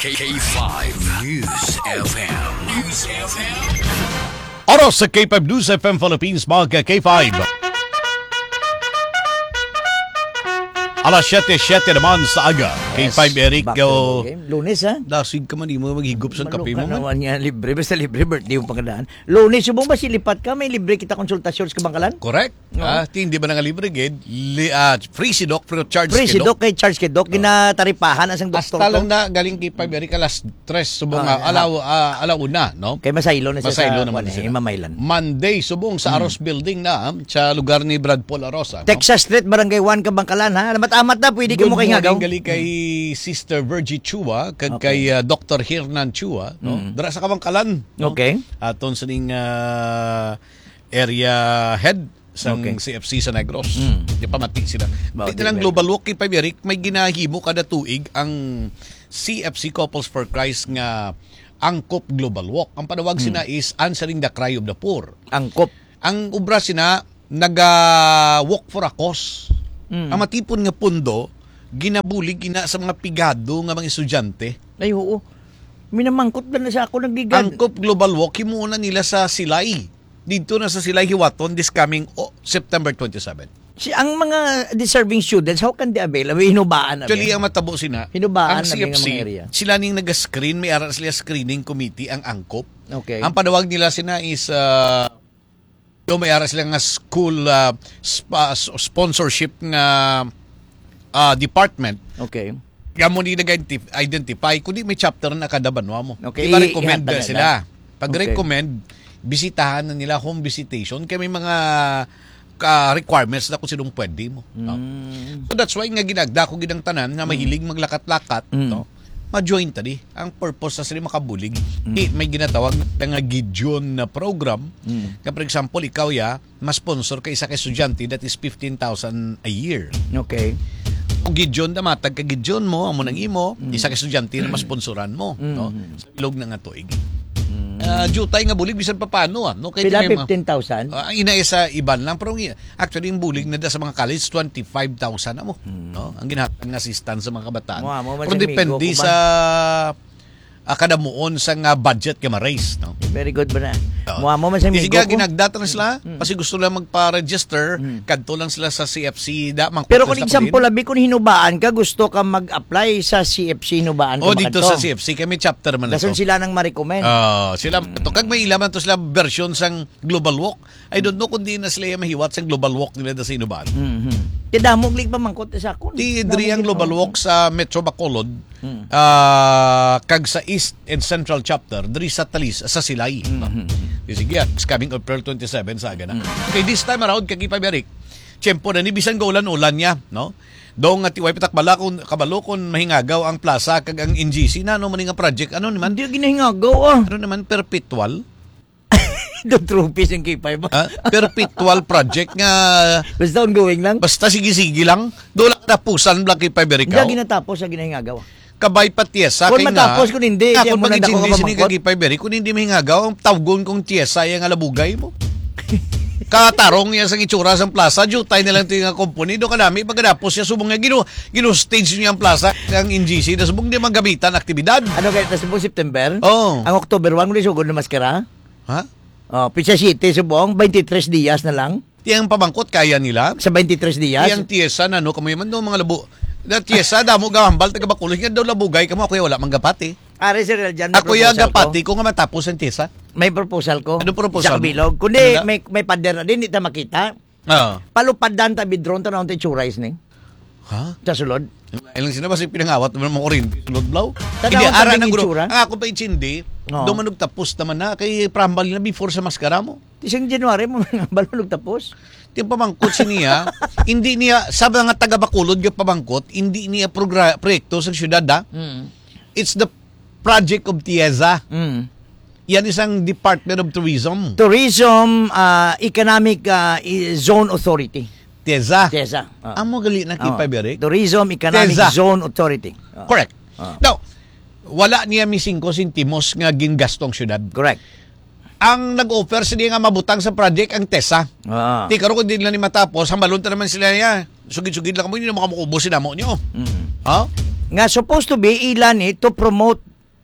K5 News FM. News FM. Oras sa K5 News FM Philippines, mga K5. Alas 7:07 naman sa aga. K5 Eric, Back to the game. Lunes, ha? dasig ka man, di mo maghigop sa kape mo man. Naman yan, libre. Basta libre, birthday yung pangkadaan. Lunes, subong ba silipat ka? May libre kita konsultasyon sa bangkalan? Correct. No. Hindi ba nga libre, gid? Free si Doc, free of charge Free si si Doc, kay charge kay Doc. Ginataripahan ang isang doktor Hasta lang ko. na, galing K5 Eric, alas 3, subong alauna, no? Kay Masaylo na siya Masaylo sa naman sila. Mamaylan. Monday, subong sa Aros Building na, sa lugar ni Brad Paul Arosa. Texas Street, Barangay 1, Kabangkalan, ha? Amat-amat na, pwede ka mo kay ngagaw. Gali kay Sister Virgie Chua, kag kay Dr. Hernan Chua, no? Dara sa Kabangkalan, no? Okay. Aton sa ning area head sa CFC sa Negros. Di pa mati sila. Dito lang Global Walk kay Eric, may ginahimo kada tuig ang CFC Couples for Christ nga Angkop Global Walk. Ang panawag sina is Answering the Cry of the Poor. Angkop. Ang ubra sina naga-walk for a cause. Ang matipon nga pundo, ginabulig sa mga pigado nga mga estudyante. Ay, oo. Minamangkot na sa ako nagbigan. Angkop Global Walk, himuuna nila sa Silay. Dito na sa Silay, Hiwaton, this coming September 27. Ang mga deserving students, how can they avail? Hinubaan na. Actually, ang matabo sina, Hinubaan ang na CFC, mga area. sila ning nag-screen, may aral sila screening committee, ang Angkop. Okay. Ang panawag nila sina is, may aral sila nga school sponsorship nga department. Okay. Kaya mo ni nag-identify, kundi may chapter na kada banwa mo. Okay. Ipa-recommend Ihanda sila. Pag-recommend, Okay. bisitahan na nila home visitation kaya may mga requirements na kung sinong pwede mo. No? So that's why nga ginagda ko ginang tanan na mahilig maglakat-lakat, no? Ma-join tadi. Ang purpose sa sila makabulig. May ginatawag na Gideon na program. For example, ikaw ma-sponsor ka isa ka estudyante, that is 15,000 a year. Okay. Kung Gideon na matag ka Gideon mo, amo nang imo, isa ka estudyante na ma-sponsoran mo, no? Sa ilog na nga tuig. Jutay nga bulig bisan pa paano, no? Kaya Pila 15,000? Ang ina sa iban lang, pero actually yung bulig na sa mga college 25,000 na mo, no? Ang ginhatag nga assistance sa mga kabataan. Pero depende sa akadamuon sa nga budget ka ma-raise, no? Very good ba na? Muha mo man sa migo ko. Ginagdata na sila kasi gusto lang magpa-register, kadto lang sila sa CFC. Pero kung example, labi kung hinubaan ka, gusto ka mag-apply sa CFC, hinubaan ka dito sa CFC, kami chapter man na to. Dason sila nang ma-recommend. Sila, kag may ilaman to sila version sang Global Walk. I don't know kung di na sila mahiwat sang Global Walk nila sa hinubaan. Kaya damog lig pa mangkot sa ako. Di ang Global Walk sa Metro Bacolod, kag sa East and Central chapter, diri sa Talis, sa Silay. Sige, it's coming April 27 sa aga na. Okay, this time around, kagipay Eric, tiyempo na ni bisan ga ulan niya, no? Doong nga tiway pitak kabalokon mahingagaw ang plaza kag ang NGC na ano man nga project, ano naman? Hindi ginahingagaw Ano naman, perpetual? The trophies yung K5. Perpetual project nga Basta ongoing lang. basta sige-sige lang. Doon lang tapusan lang kay Pabericaw. Hindi ginatapos sa ginahingagaw. Kabay pa tiyesa Kung kay matapos, kung hindi, kung mo na dako mag-insindi ka sini mamangkot. kay Paberi, kung hindi mahingagaw, ang tawgon kong tiyesa yung alabugay mo. Katarong niya sa itsura sa plaza, jutay na lang ito yung company. Doon kadami, pagkadapos siya subong nga gino-stage niya ang plaza, ang NGC, na subong niya magamitan aktibidad. Ano kaya, nasubong September? Oo. Ang October 1, kung sugod na maskara? Ha? Pizza City, subong, 23 dias na lang. Tiyang pamangkot, kaya nila. Sa 23 dias. Tiyang tiyesa na, no, kamoy man doon mga labo. Na tiyesa, damo gahambal, taga-bakulos nga daw labugay ka mo, ako wala mangapati. Ari sir, dyan Ako yung gapati ko nga matapos ang tiyesa. May proposal ko. Ano proposal Sa mo? kabilog. Kundi Ano may pader na din, hindi ta makita. Oo. Palupadan ta bidron ta na unti churais ni. Ha? Sa sulod. Ilang sinabas yung pinangawat naman mga kurinti. Sulod blaw. Tanawan Hindi, sa ara biging ng guro. itsura? Ang ako pa itsindi, Oo. dumanog tapos naman na, kay prambal na before sa maskara mo. Tisang January mo nga balulog tapos. Yung pamangkot si niya, hindi niya, sabi nga taga-Bacolod yung pamangkot, hindi niya proyekto sa syudad, ha? It's the project of TIEZA. Yan isang Department of Tourism. Tourism Economic Zone Authority. TIEZA. TESA. Amo gali na kay Paberic. Tourism Economic TESA. Zone Authority. Correct. Now, wala niya mi 5 sentimos nga gingastong syudad. Correct. Ang nag-offer sila nga mabutang sa project ang TESA. Di karon kung di nila ni matapos, hambalon ta naman sila niya. Sugid-sugid lang mo, hindi na makamukubo sila mo niyo. Ha? Nga supposed to be ilan to promote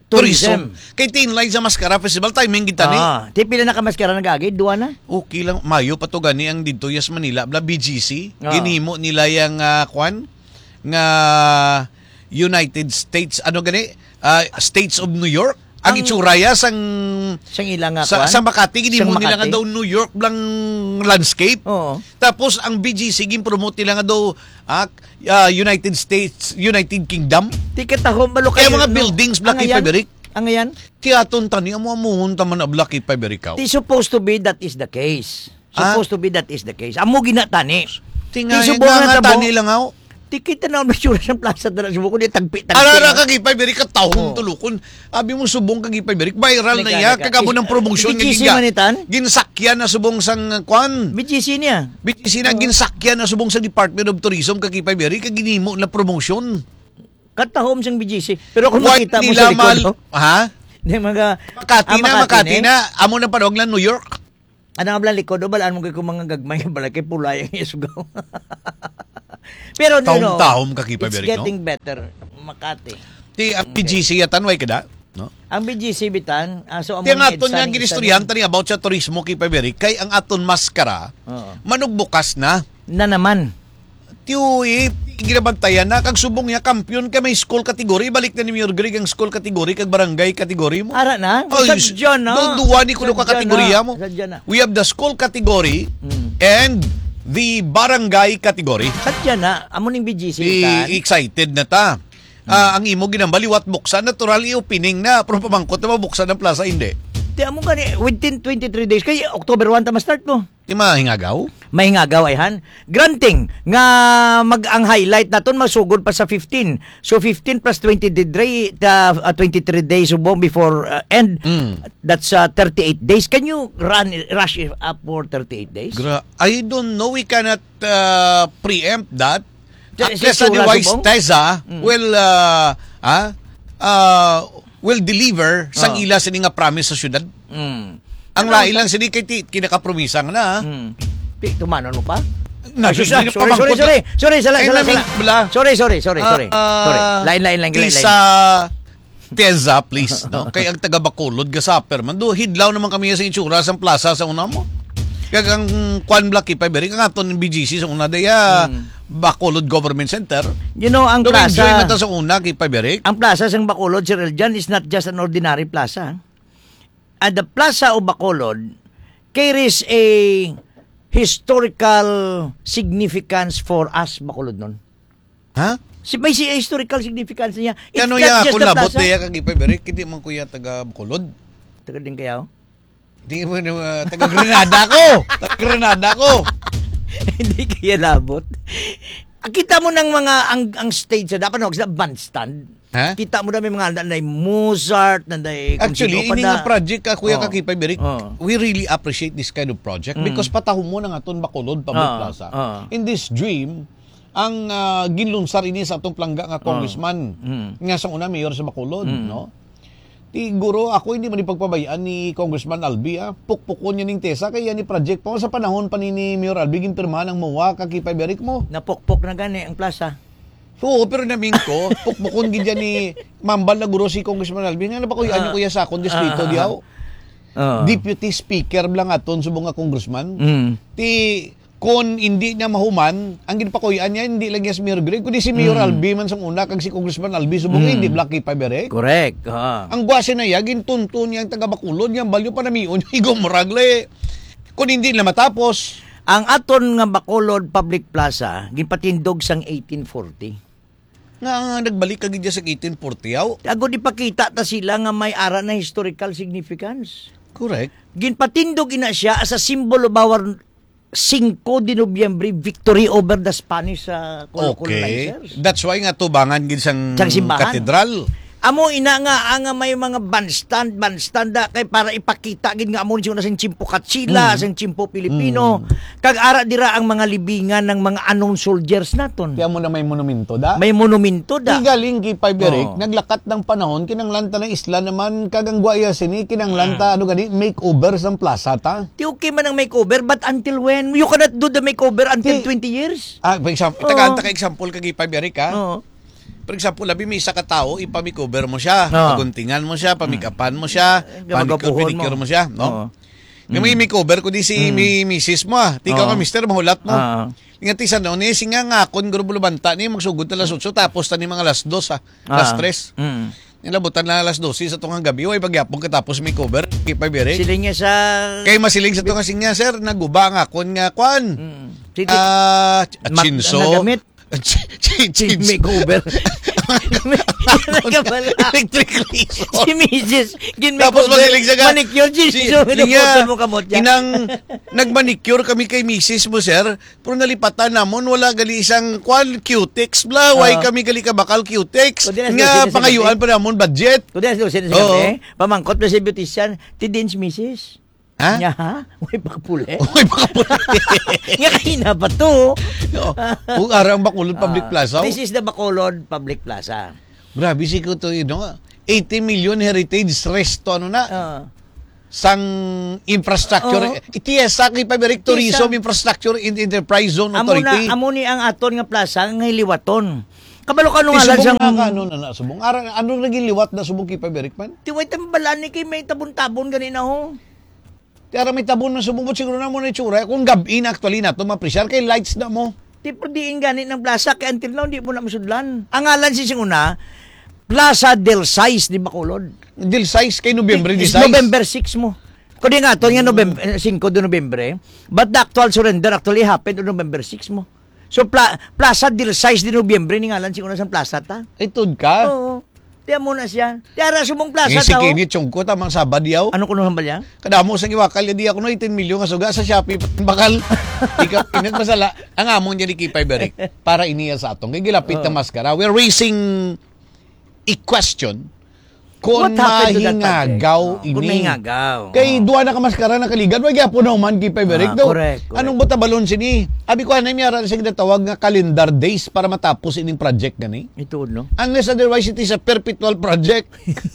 Tourism. Kay Teen Line sa Mascara Festival, timing kita ni. Di pila na kamaskara nagagay, duwa na. Okay lang, Mayo pa to gani ang dito Yas Manila, bla BGC. Ginhimo nila yung nga United States, ano gani? States of New York. Ang itsuraya sang ilang nga sa Makati, ginhimo nila nga daw New York blang landscape. Oo. Tapos ang BGC gin-promote nila nga daw United States, United Kingdom. Di katahom balo Kaya mga buildings Blacky Faberic. Ang yan? Tiyaton tani amo amuhunta man na Blacky Faberic. Di supposed to be that is the case. Supposed to be that is the case. Amo ginatani. Tinga nga tani lang ako. Di kita na masyura sa plaza na subo ko di tagpi. Arara kagipay berik ka tahong tulukon. Abi mo subong kagipay berik viral na iya kagabo ng promotion nga ginsakyan na subong sang kwan. BGC niya. BGC na ginsakyan na subong sa Department of Tourism kagipay berik kaginimo na promotion. Katahom sang BGC. Pero kung makita mo sa likod, ha? Di mga Makati na amo na padog lang New York. Ano nga bala likod o balaan mo kay mga gagmay bala kay pulay ang isugaw. Pero tahom kakipay it's berik, getting better. Makati. Ti ang BGC yatan way kada, no? Ang BGC bitan, so ti ang aton nga ginistoryahan tani about sa turismo kay Berik kay ang aton maskara manugbukas na naman. Tiuy ginabantayan na kag subong niya kampiyon ka may school category balik na ni Mayor Greg ang school category kag barangay category mo. Ara na. Sadya na. Duwa ni kuno ka kategorya mo. Na. We have the school category and the barangay category. Sadya na. Amo ning BGC excited na ta. Ang imo ginambaliwat buksan natural i-opening na pero pamangkot na mabuksan ang plaza hindi. Di amo gani within 23 days kay October 1 ta ma-start mo. Di mahingagaw? Mahingagaw ay han. Granting nga ang highlight naton masugod pa sa 15. So 15 plus 23 days subong before end. That's 38 days. Can you rush it up for 38 days? I don't know. We cannot preempt that. Wise TESA will deliver sang ila sini nga promise sa syudad. Ang lain lang sini kay kinakapromisang na. Tumanon mo pa? Sorry. Lain. Sa TESA, please. No? Kay ang taga Bacolod, gasaper man. Do, hidlaw naman kami sa itsura sa plaza sa una mo. Kaya ang Kwan Blacky Faberic, ang aton ng BGC sa una daya, Bacolod Government Center. You know, ang plaza... enjoy na sa una kay Faberic. Ang plaza sa Bacolod, Sir Eljan, is not just an ordinary plaza. And the plaza of Bacolod carries a historical significance for us, Bacolod nun. Ha? May historical significance niya. It's ano not ya just kung the labot plaza. niya kag Faberic, hindi man kuya taga Bacolod. Taga din kayo? Hindi mo taga Granada ko. Taga Granada ko. Hindi kaya labot. Kita mo ng mga ang stage sa dapat sa bandstand. Ha? Kita mo na may mga nanday Mozart, nanday actually ini nga project ka kuya Kakipay Berik, we really appreciate this kind of project because patahom mo na nga aton Bacolod Public Plaza. In this dream, ang ginlunsar ini sa atong plangga nga congressman nga sa una mayor sa Bacolod, no? Siguro ako hindi man ipagpabayaan ni Congressman Albi, pukpukon niya ning TESA kaya ni project pa sa panahon pa ni Mayor Albi ginpirmahan ang MOA Kakipay Berik mo. Napukpok na gani ang plaza. Oo, pero namin ko, pukpukon gid ni Mambal na guro si Congressman Albi. Nga na ba kuya kuya sa akong distrito diaw? Deputy Speaker lang aton subong nga congressman. Ti kon hindi niya mahuman, ang ginpakuyaan niya hindi lang si Mayor Greg, kundi si Mayor Albi man sang una kag si Congressman Albi subong hindi Blacky Faberic. Correct. Ang gwase na ya gintunto niya ang taga Bacolod, yang balyo pa namion igom ragle. Kun hindi na matapos, ang aton nga Bacolod Public Plaza ginpatindog sang 1840. Nga nagbalik kagid sa 1840 yaw. Ago di pakita ta sila nga may ara na historical significance. Correct. Ginpatindog ina siya as a symbol of our 5 de Nobyembre victory over the Spanish colonizers. That's why nga tubangan gid sang simbahan. katedral. Amo ina nga may mga bandstand kay para ipakita gid nga amo siya sa Chimpo Katsila, sa Chimpo Pilipino. Kag ara dira ang mga libingan ng mga anong soldiers naton. Kaya mo na may monumento da. May monumento da. Galing kay Faberic, naglakat ng panahon kinanglanta ng isla naman kagang guaya sini kinanglanta makeover sa plaza ta. Ti okay man ang makeover but until when? You cannot do the makeover until 20 years. For example, taga example kay Faberic ha. For example, labi may isa ka tao, ipamikover mo siya, Oo. paguntingan mo siya, pamikapan mo siya, Magapuhon mo. panicure mo siya, Oo. no? Yung may makeover ko di si misis mo Di ka Oo. ka mister, mahulat mo. Oo. Nga ti sa noon, singa ngakon, grupo lubanta ni, magsugod na lasutso, tapos tani mga alas 2, alas 3. Nilabutan na alas 12 sa tungang gabi, way pagyapon ka tapos makeover, kipabere. Siling niya sa... Kay masiling sa tungang sinya, sir, naguba ngakon nga, kwan. Sige. Chinso. Nagamit. Chinso. Makeover. Electric razor. Si Mrs. Tapos masiling siya ka. Manicure, chinso. Mo kamot yan. Inang nagmanicure kami kay Mrs. mo, sir. Pero nalipatan namon, wala gali isang kwan, cutex, bla. Why kami gali ka bakal cutex. Kundi na Nga sa pangayuan pa namon, budget. Kundi na sa gabi, pamangkot na si beautician, tidin si Mrs. Ha? Nya ha? Uy, pakpuli. Uy, baka po. Nga kahina pa to. Kung arang Bacolod Public Plaza. This is the Bacolod Public Plaza. Grabe si ko to, 80 million heritage resto, ano na? Sang infrastructure. Itiyesa kay Paberik Tourism Infrastructure and Enterprise Zone Authority. Amo ni ang aton nga plaza nga liwaton. Kabalo ka nung alam Subong siyang... nga ano na subong. Anong naging liwat na subong kay Paberik man? Tiway tambalan ni kay may tabon-tabon ganina ho. Kaya may tabon na subong siguro na mo na itsura. Kung gabi na actually na ito, mapresyar kay lights na mo. Tipo diin ganit ng plaza kay until now di mo na masudlan. Ang ngalan si singuna, Plaza del Sais di Bacolod. Del size kay November di Is size. November 6 mo. Kundi nga ito, nga November, 5 de November, but the actual surrender actually happened on November 6 mo. So, Plaza del 6 de November, ni ngalan siguro sa plaza ta. Itod ka? Oo. Tiyan mo na siya. Tiyan sumong plaza Yung si ta. Kenny Chongko, tamang sabad yaw. Ano kuno hambal yan? Kadamo sa iwakal, di ako no 18 milyon nga suga sa Shopee. Bakal, ikaw, masala. Ang amon niya ni Kipay Berik, para iniya sa atong. Kaya gilapit na maskara. We're raising a question kung What happened to that mahingagaw project? Kung ini. mahingagaw. Kay duwa na ka maskara na kaligad, wag po naman Kipay Berik. Correct. Anong buta balon sini? Abi ko na miyara sa ginatawag nga calendar days para matapos ining project gani. Ito, no? Unless otherwise it is a perpetual project.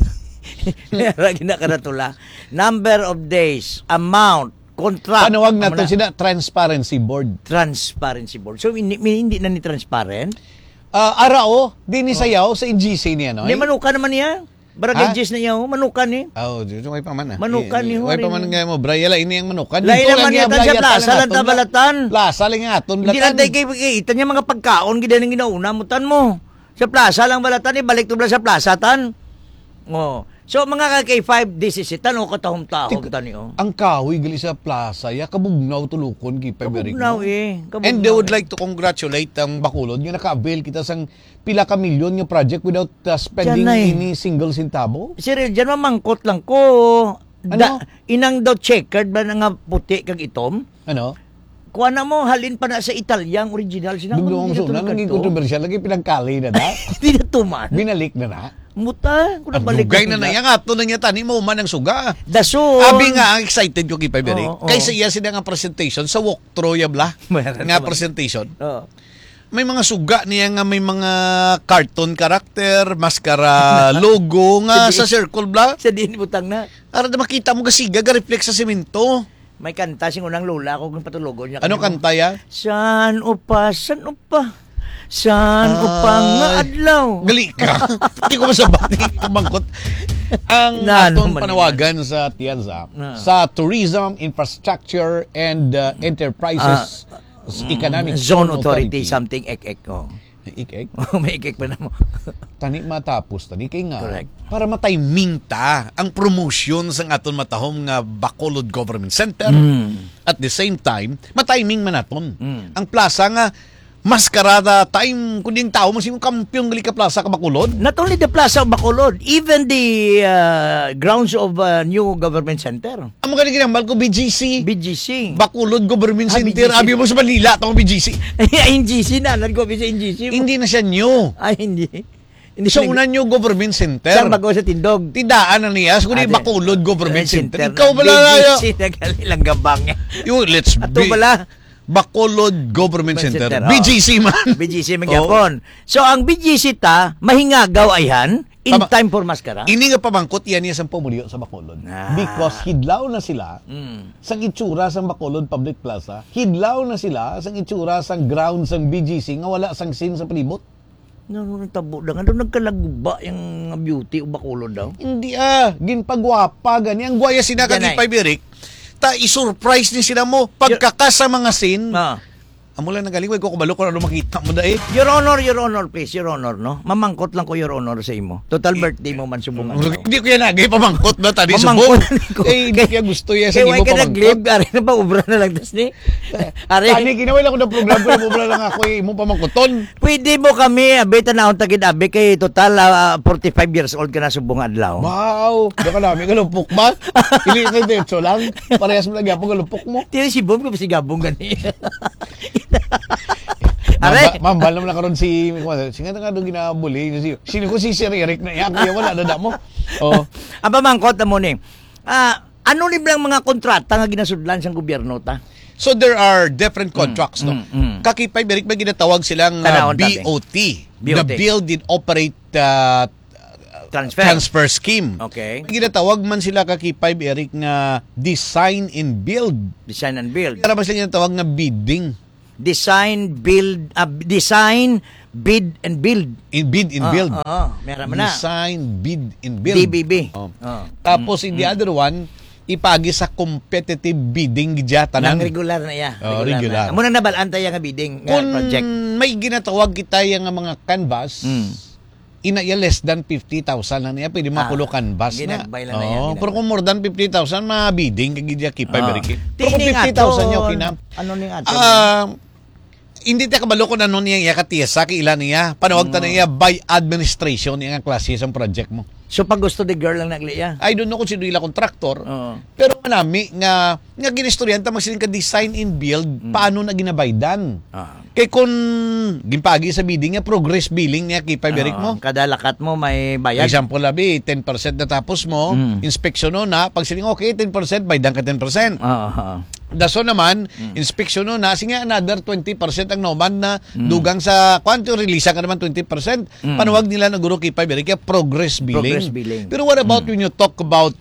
Lagi na karatula. Number of days, amount, contract. Panawag na to sila Transparency Board. Transparency board. So, hindi na ni transparent? Arao, di ni sayaw sa NGC niya, no? Hindi, manuka naman niya. Barangay Ha? Jess na niya, manuka ni. Oh, dito may pa man. Manukan ni May pa man nga mo, Brayala ini ang manukan. Lain Dito naman lang yata iya, siya Brayata plaza lang lang aton tabalatan. Plaza lang nga aton Hindi balatan. natin kay ita niya mga pagkaon, gida nang ginauna, mutan mo. Sa plaza lang balatan, balik to sa plaza tan. Oh. So, mga K5, this is it. Tanong katahom-tahom tani, oh. Ang kahoy gali sa plaza, ya kabugnaw tulukon kay Paberik. Kabugnaw, Kabugnaw, And they would like to congratulate ang Bacolod nga naka-avail kita sang pila ka milyon nga project without spending Diyan na, any single centavo. Sir, dyan mamangkot lang ko. Ano? Inang daw checkered ba na nga puti kag itom? Ano? Kuha na mo, halin pa na sa Italyang original. Dugdong so na naging kontrobersyal lagi pinagkali na da. Hindi na tuman. Binalik na na. Muta. Kung nabalik Dugay na na yan ato na niya tani mo man ang suga. Dasun. Abi nga ang excited ko kay Paberik. Oo, oo. Kaysa iya sila nga presentation sa walkthrough ya bla. Meron Nga naman. presentation. Oh. May mga suga niya nga may mga cartoon character, maskara, logo nga sa circle bla. Sa din butang na. Ara na makita mo kasiga ga reflect sa semento. May kanta sing unang lola ko kung patulogon niya. Ano kanta ya? San upa, san upa. San upa nga adlaw. Gali ka. Hindi ko masabati kumangkot. Ang atong panawagan sa Tianza sa Tourism Infrastructure and Enterprises Economic Zone Authority, something ek-ek. Oh. Ik-ik? May ek-ek pa na mo. Tani matapos, tani kay nga. Correct. Para matayming ta ang promotion sa aton matahom nga Bacolod Government Center. At the same time, matayming manaton. Ang plaza nga maskarada time kunding tao mo sing kampyong gali ka plaza ka Bacolod. Not only the Plaza of Bacolod, even the grounds of new government center. Amo kani ginambal ko BGC. BGC. Bacolod Government Ah, Center. BGC. Abi mo sa Manila tong BGC. NGC na. Nag-go sa NGC. Hindi na siya new. Ay, hindi. Hindi So una new government center. Saan bago sa tindog? Tidaan na niya. Kundi Ate. Bacolod Government Center. na. Ikaw pala BGC na kanilang gabang. let's Ato be. pala. Bacolod Government Center. Center, BGC man. BGC magyapon. So, ang BGC ta, mahingagaw ayan, in Tama. time for maskara. Ini nga pamangkot yan niya sa pamulyo sa Bacolod. Ah. Because hidlaw na sila Mm. sa itsura sa Bacolod Public Plaza. Hidlaw na sila sa itsura sa ground sa BGC nga wala sang sin sa palibot. Tabo da nga daw nagkalaguba yung beauty o bakulod daw. Hindi ginpagwapa gani. Ang gwaya sina Yan kagi ay. Payberik, ta i-surprise ni sila mo pagkakas sa mga scene. Ah. Amo lang nagaling ko kabalo ko na makita mo dai. Your Honor, please, Your Honor, no? Mamangkot lang ko, Your Honor, sa imo. Total birthday mo man subungan. Hindi ko yan nagay pamangkot na tadi Mamangkot subong. ko. Hindi kaya gusto ya sa Kaya imo why ka pamangkot. nag-live? Ari na ba, ubra na lang tas ni? Ani Ari, kinaway lang ko ng program ko ubra lang ako imo pamangkoton. pwede mo kami, abita na akong tagid-abi, kay total 45 years old ka na subong adlaw. Wow, da ka namin galupok ba? Ili sa detso lang. Parehas mo lang yapon galupok mo. Tira si Bob ko pa si Gabong gani. Are, Mambal naman na karon si singa nga doon ginabuli sino ko si Sir Eric na iya kuya wala na mo. Oh. ang pamangkot na mo ni. Ano ni lang mga kontrata nga ginasudlan sa gobyerno ta? So there are different contracts no. Kakipay Eric may ginatawag silang Tanawon tabi. BOT, the BOT. Build and Operate Transfer Scheme. Okay. Ginatawag man sila kakipay Eric nga Design and Build. Design and build. Kaya ba sila ginatawag nga bidding? Design, bid and build. Bid and build. Meron mo na. Design, bid and build. DBB. Oh. Tapos in the other one, ipagi sa competitive bidding gidya tanan. Nang regular na iya. Regular. Amo nang nabalaan tayo nga bidding nga Kung project. may ginatawag kita yung mga canvas, inaya less than 50,000 na niya, pwede makulo canvas na. Ginagbay lang na yan, Pero kung more than 50,000, mabidding, kagidya kipay, beriki. Pero kung Tining 50,000 niya, aton, okay na. Ano ning aton? Hindi tayo kabalo kung ano niya yakatiyasa, kailan niya. Panawag ta niya by administration niya ang klase sa project mo. So pag gusto the girl lang nagliya. I don't know kung sino ila kontraktor. Oo. Pero manami nga ginistoryan ta magsiling ka design and build paano na ginabaydan. Kay kung gimpagi sa bidding niya progress billing niya kay Payberik mo. Kada lakat mo may For bayad. example, labi 10% na tapos mo, inspection no na pag siling okay 10% baydan ka 10%. Daso naman, inspection no na sige another 20% ang noman na dugang sa kwanto release ka naman 20%. Panuwag nila na guro kay Payberik kaya progress billing. Progress billing. Pero what about when you talk about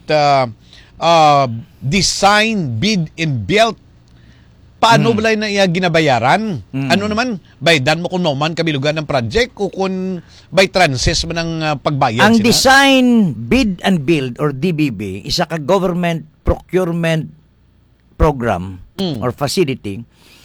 design, bid, and build? Paano ba na iya ginabayaran? Ano naman? Baydan mo kung noman kabilugan ng project o kung by transes mo ng pagbayad Ang sila? design, bid and build or DBB isa ka government procurement program or facility.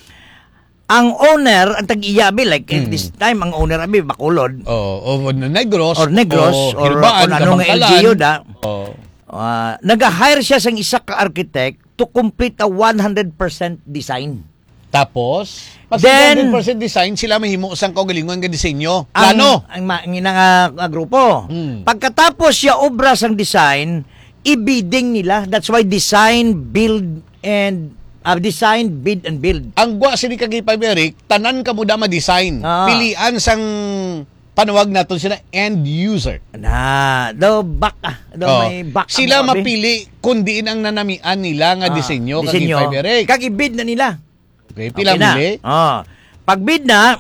Ang owner, ang tag-iyabi, like this time, ang owner abi Bacolod, O Negros. or Negros, or Hilbaan, kung anong Kabangkalan. LGU da, Oh. nag-hire siya sa isa ka architect to complete a 100% design. Tapos, pag Then, 100% design, sila mahimo sang kaugalingon nga disenyo. Ang, Plano. ang nga grupo. Pagkatapos siya obra sang design, i-bidding nila. That's why design, bid, and bid. Ang gwa sini kagay Payberik, tanan ka mo da ma-design. Pilian sang panawag naton sila end user. Daw may back. Sila ang mapili kung diin ang nanamian nila nga disenyo kagay Payberik. Kag-bid na nila. Okay, pila Okay na. bili? Pag bid na,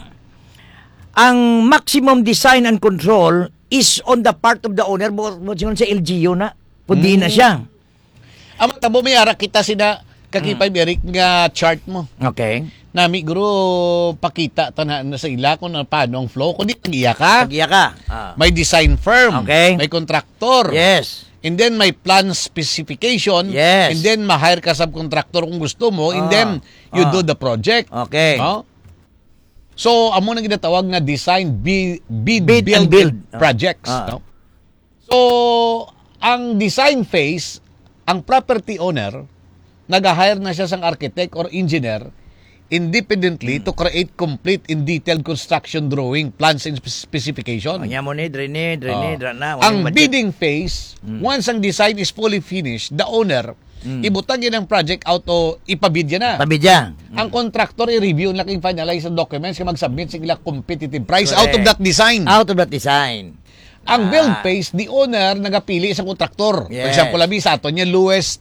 ang maximum design and control is on the part of the owner. Bukan sa LGU na. Kundi na siya. Ang tabo may ara kita sina kagay Payberik nga chart mo. Okay. Nami guro pakita tanan na sa ila kung paano ang flow kundi tagiya ka. Tagiya ka. May design firm, Okay. may contractor. Yes. And then may plan specification. Yes. And then ma-hire ka subcontractor kung gusto mo. And then you do the project. Okay. No? So, amo na ginatawag na design, bid and build. projects. No? So, ang design phase, ang property owner, nag-hire na siya sang architect or engineer independently to create complete and detailed construction drawing, plans and specification. Kanya mo ni, drene, na. Ang bidding phase, once ang design is fully finished, the owner, ibutang yun ang project out o ipabid yan na. Pabidya. Ang contractor i-review na king finalize ang documents kaya mag-submit sila competitive price Correct. out of that design. Out of that design. Ang build phase, the owner nagapili sa kontraktor. For Yes. example, labi sa ato niya, lowest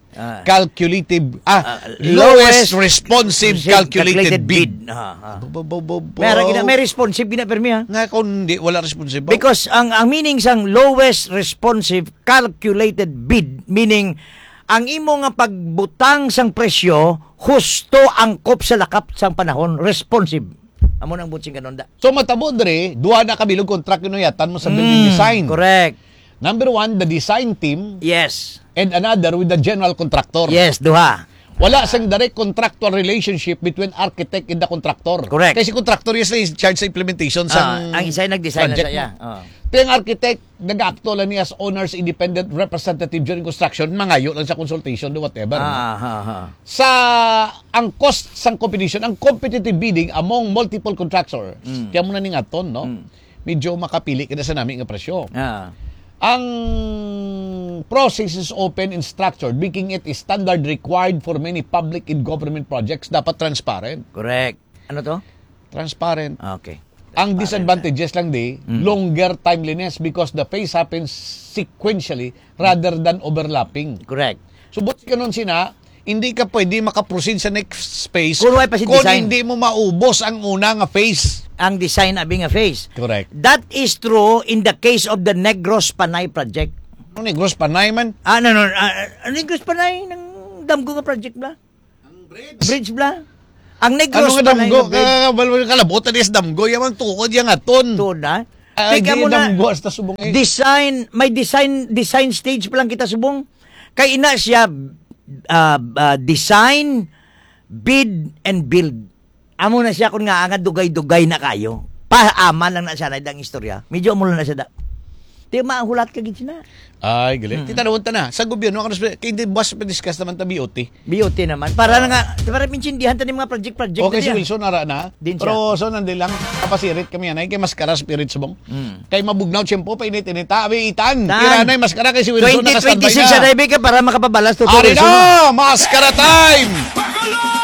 responsive calculated bid. May responsive gina-permi ha. Nga kung hindi, wala responsive. Because ang meaning sang lowest responsive calculated bid, meaning ang imo nga pagbutang sang presyo husto angkop sa lakap sang panahon, responsive. Amo nang butsing kanon da. So matabo dre, duha na kabilog contract yun yatan mo sa building design. Correct. Number one, the design team, Yes. and another with the general contractor. Yes, duha. Wala sang direct contractual relationship between architect and the contractor. Correct. Kasi contractor yes na in charge sa implementation sa Ang isa ay nag-design na project siya. mo. Pero ang architect, nag-acto lang niya as owner's independent representative during construction, mangayo lang sa consultation, whatever. Sa ang cost sang competition, ang competitive bidding among multiple contractors. Kaya muna ning aton, no? Medyo makapili ka na sa namin nga presyo. Ang process is open and structured, making it a standard required for many public and government projects. Dapat transparent. Correct. Ano to? Transparent. Okay. Ang disadvantages lang longer timeliness because the phase happens sequentially rather than overlapping. Correct. Subot ka nun sina, hindi ka pwede makaproceed sa next phase Kung wala pa si kung design. hindi mo maubos ang una nga phase. Ang design abing a phase. Correct. That is true in the case of the Negros Panay project. Ano ni Gross Panay man? Negros Panay ng damgo nga project bla? Ang bridge bla? Ang Ano Negros nga Panay damgo? nga bridge. Kalabutan is damgo. Yung tuod yung aton. To na. Ay, Teka di mo na. damgo hasta subong eh. May design stage pa lang kita subong. Kay ina siya design, bid, and build. Amo na siya kung nga nga dugay-dugay na kayo. Paaman lang na siya na idang istorya. Medyo amo lang na siya da. Di mahulat ka gid na. Ay, galing. Titanawon ta na. Sa gobyerno, kay hindi boss pa-discuss naman ta BOT. BOT naman. Para na nga, para minsindihan ta ni mga project Okay, si na diyan. Wilson, nara na. Din siya. Pero so, nandi lang, kapasirit kami yan. Ay, kay maskara spirit subong. Kay mabugnaw tiyempo, painit-init. Abi, itan. Tiranay, maskara kay si Wilson, nakastandby 2026 sa na. Daibig ka para makapabalas to. Ari na! Maskara time!